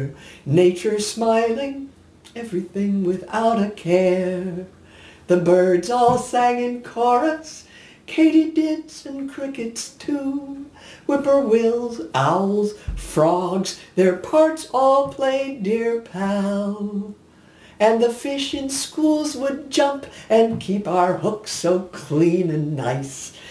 there. Nature smiling, everything without a care. The birds all sang in chorus, katydids and crickets too. Whippoorwills, owls, frogs, their parts all played dear pal. And the fish in schools would jump and keep our hooks so clean and nice.